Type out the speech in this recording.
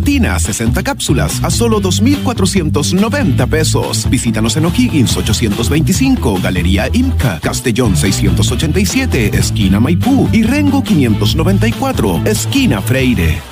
Ferritina, 60 cápsulas a solo 2,490 pesos. Visítanos en O'Higgins 825, Galería Imca, Castellón 687, esquina Maipú y Rengo 594, esquina Freire.